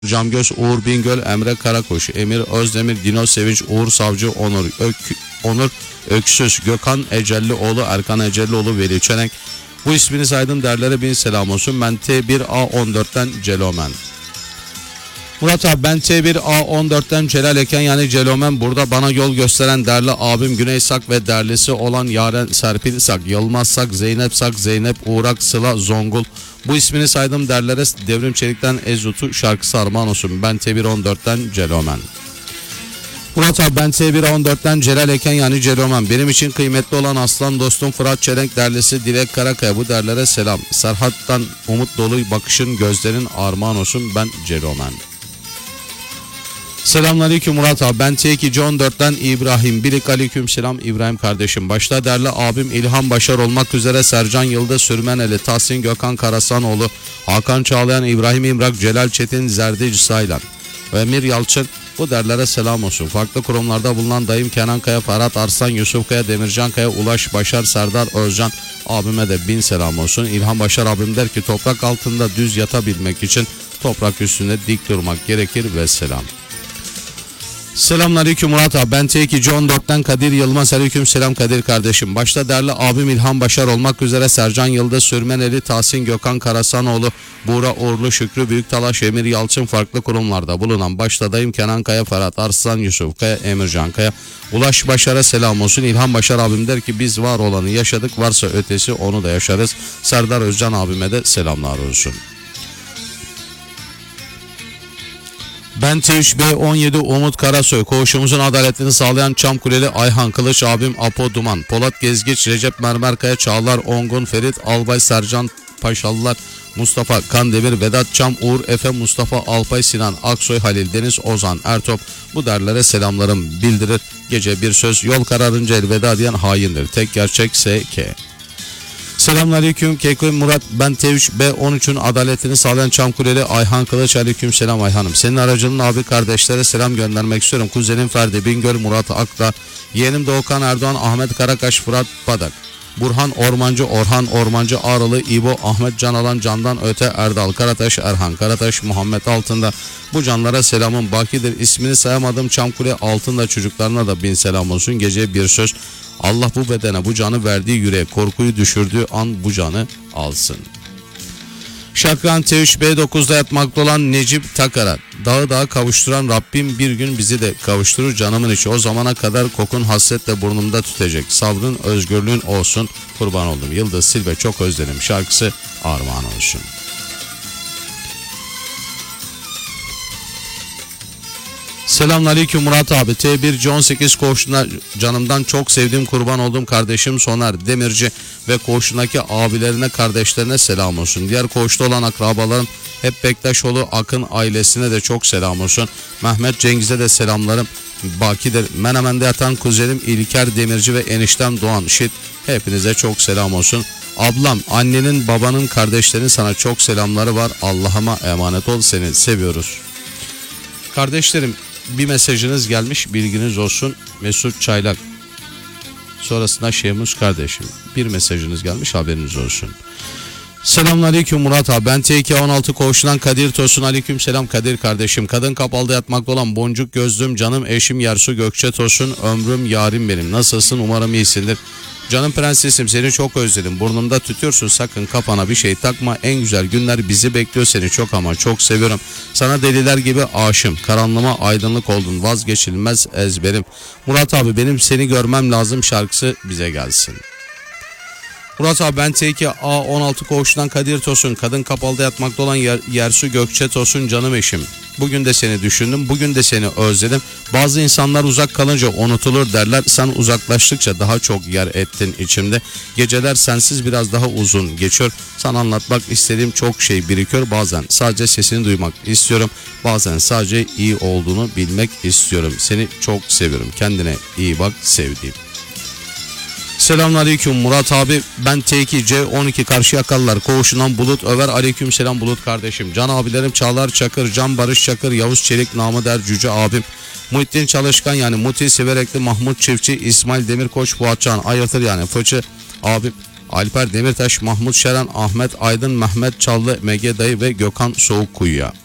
Camgöz, Uğur Bingöl, Emre Karakoş, Emir Özdemir, Dino Sevinç, Uğur Savcı, Onur Öksüz, Gökhan Ecellioğlu, Erkan Ecellioğlu, Veli Çelenk. Bu ismini saydım derlere bin selam olsun. Ben T1A14'ten Celomen. Murat abi, ben T1A14'ten Celal Eken yani Celomen. Burada bana yol gösteren değerli abim Güney Sak ve değerlisi olan Yaren Serpil Sak, Yılmaz Sak, Zeynep, Uğrak, Sıla, Zongul. Bu ismini saydım derlere Devrim Çelik'ten Ezutu şarkısı armağan olsun. Ben T1A14'ten Celomen. Murat abi, ben T1A14'ten Celal Eken yani Celomen. Benim için kıymetli olan aslan dostum Fırat Çelenk derlisi Dilek Karakaya, bu derlere selam. Serhat'tan umut dolu bakışın gözlerin armağan olsun. Ben Celomen. Selamünaleyküm Murat abi, ben T2C14'ten İbrahim Bilik, aleyküm selam İbrahim kardeşim. Başta değerli abim İlhan Başar olmak üzere Sercan Yıldız Sürmeneli, Tahsin Gökhan Karasanoğlu, Hakan Çağlayan, İbrahim İmrak, Celal Çetin, Zerdici Saylan ve Emir Yalçın, bu derlere selam olsun. Farklı kurumlarda bulunan dayım Kenan Kaya, Ferhat Arslan, Yusuf Kaya, Demircan Kaya, Ulaş Başar, Serdar Özcan abime de bin selam olsun. İlhan Başar abim der ki toprak altında düz yatabilmek için toprak üstünde dik durmak gerekir ve selam. Selamünaleyküm Murat abi, ben T2C14'ten Kadir Yılmaz, aleyküm selam Kadir kardeşim. Başta değerli abim İlhan Başar olmak üzere Sercan Yıldız Sürmeneli, Tahsin Gökhan Karasanoğlu, Buğra Uğurlu, Şükrü Büyüktalaş, Emir Yalçın farklı kurumlarda bulunan başta dayım Kenan Kaya, Ferhat Arslan, Yusuf Kaya, Emircan Kaya, Ulaş Başar'a selam olsun. İlhan Başar abim der ki biz var olanı yaşadık, varsa ötesi onu da yaşarız. Serdar Özcan abime de selamlar olsun. Ben T3B17 Umut Karasoy, koğuşumuzun adaletini sağlayan Çamkuleli Ayhan Kılıç abim Apo Duman, Polat Gezgiç, Recep Mermerkaya, Çağlar Ongun, Ferit Albay, Sercan Paşalılar, Mustafa Kandemir, Vedat Çam, Uğur Efe, Mustafa Alpay, Sinan Aksoy, Halil Deniz, Ozan Ertop, bu derlere selamlarım bildirir. Gece bir söz, yol kararınca elveda diyen haindir. Tek gerçek S.K. Selamünaleyküm Kekoy Murat, ben T3B13'ün adaletini sağlayan Çamkuleli Ayhan Kılıç, aleyküm selam Ayhan'ım. Senin aracının abi kardeşlere selam göndermek istiyorum. Kuzenim Ferdi Bingöl, Murat Akla, yeğenim Doğukan Erdoğan, Ahmet Karakaş, Fırat Padak, Burhan Ormancı, Orhan Ormancı, Ağrılı İbo, Ahmet Canalan, Candan Öte, Erdal Karataş, Erhan Karataş, Muhammed Altında, bu canlara selamım bakidir. İsmini sayamadığım Çamkule Altında çocuklarına da bin selam olsun. Gece bir söz, Allah bu bedene bu canı verdiği yüreğe korkuyu düşürdüğü an bu canı alsın. Şakran T3B9'da yatmakta olan Necip Takar'a, dağı kavuşturan Rabbim bir gün bizi de kavuşturur canımın içi. O zamana kadar kokun hasretle burnumda tütecek. Sabrın özgürlüğün olsun, kurban oldum. Yıldız Silve çok özledim şarkısı armağan olsun. Selamünaleyküm Murat abi. T1C18 koğuşuna canımdan çok sevdiğim kurban olduğum kardeşim Soner Demirci ve koğuşundaki abilerine kardeşlerine selam olsun. Diğer koğuşta olan akrabalarım hep Bektaşoğlu Akın ailesine de çok selam olsun. Mehmet Cengiz'e de selamlarım bakidir. Menemen'de yatan kuzenim İlker Demirci ve eniştem Doğan Şit, hepinize çok selam olsun. Ablam, annenin, babanın, kardeşlerin sana çok selamları var. Allah'ıma emanet ol, seni seviyoruz. Kardeşlerim, bir mesajınız gelmiş, bilginiz olsun. Mesut Çaylak, sonrasında Şehmus kardeşim, bir mesajınız gelmiş, haberiniz olsun. Selamünaleyküm Murat abi, ben T216 koğuşundan Kadir Tosun, aleyküm selam Kadir kardeşim. Kadın kapalda yatmakta olan boncuk gözlüm canım eşim Yersu Gökçe Tosun, ömrüm yarim benim, nasılsın, umarım iyisindir. Canım prensesim, seni çok özledim. Burnumda tütüyorsun, sakın kafana bir şey takma. En güzel günler bizi bekliyor, seni çok ama çok seviyorum. Sana deliler gibi aşığım. Karanlığıma aydınlık oldun, vazgeçilmez ezberim. Murat abi, benim seni görmem lazım şarkısı bize gelsin. Murat abi, ben T2A16 koğuşundan Kadir Tosun, kadın kapalıda yatmakta olan Yersu Gökçe Tosun, canım eşim. Bugün de seni düşündüm, bugün de seni özledim. Bazı insanlar uzak kalınca unutulur derler. Sen uzaklaştıkça daha çok yer ettin içimde. Geceler sensiz biraz daha uzun geçiyor. Sana anlatmak istediğim çok şey birikiyor. Bazen sadece sesini duymak istiyorum. Bazen sadece iyi olduğunu bilmek istiyorum. Seni çok seviyorum. Kendine iyi bak sevdiğim. Selamünaleyküm Murat abi, ben T2C12 Karşıyakalılar koğuşundan Bulut Över, aleyküm selam Bulut kardeşim. Can abilerim Çağlar Çakır, Can Barış Çakır, Yavuz Çelik, namı der Cüce abim, Muhittin Çalışkan yani Muti Siverekli, Mahmut Çiftçi, İsmail Demirkoç, Fuatcan Ayatır yani Fıçı abim, Alper Demirtaş, Mahmut Şeren, Ahmet Aydın, Mehmet Çallı, Mege Dayı ve Gökhan Soğukkuyu'ya.